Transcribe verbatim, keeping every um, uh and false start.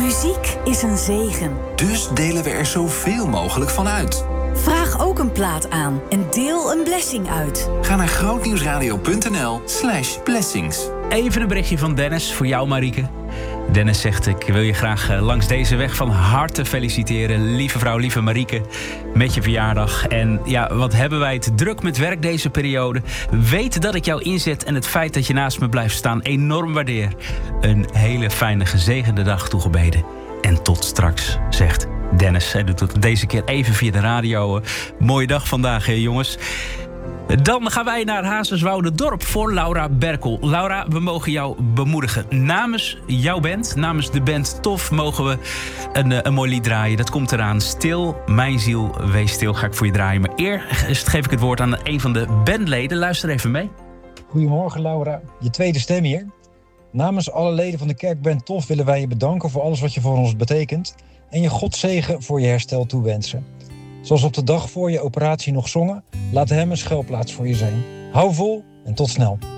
Muziek is een zegen. Dus delen we er zoveel mogelijk van uit. Vraag ook een plaat aan en deel een blessing uit. Ga naar grootnieuwsradio.nl slash blessings. Even een berichtje van Dennis voor jou, Marieke. Dennis zegt, ik wil je graag langs deze weg van harte feliciteren. Lieve vrouw, lieve Marieke, met je verjaardag. En ja, wat hebben wij het druk met werk deze periode. Weet dat ik jouw inzet en het feit dat je naast me blijft staan enorm waardeer. Een hele fijne, gezegende dag toegebeden. En tot straks, zegt Dennis. Hij doet het deze keer even via de radio. Mooie dag vandaag, jongens. Dan gaan wij naar Hazerswoude-Dorp voor Laura Berkel. Laura, we mogen jou bemoedigen. Namens jouw band, namens de band Tof, mogen we een, een mooi lied draaien. Dat komt eraan. Stil, mijn ziel, wees stil, ga ik voor je draaien. Maar eerst geef ik het woord aan een van de bandleden. Luister even mee. Goedemorgen, Laura. Je tweede stem hier. Namens alle leden van de kerkband Tof willen wij je bedanken voor alles wat je voor ons betekent. En je Godzegen voor je herstel toewensen. Zoals op de dag voor je operatie nog zongen, laat hem een schuilplaats voor je zijn. Hou vol en tot snel.